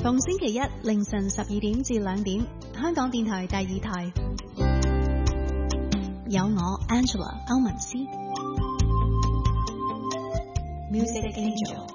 逢星期一凌晨12點至2點，香港電台第2台有我 Angela 歐文思 Music Angel。